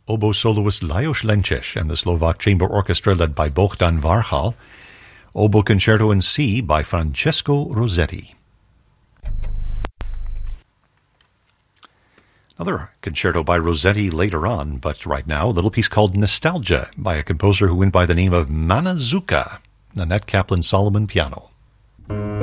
oboe soloist Lajos Lenčeš and the Slovak Chamber Orchestra led by Bohdan Varchal. Oboe Concerto in C by Francesco Rossetti. Another concerto by Rossetti later on, but right now, a little piece called Nostalgia by a composer who went by the name of Manazuka. Nanette Kaplan-Solomon, piano.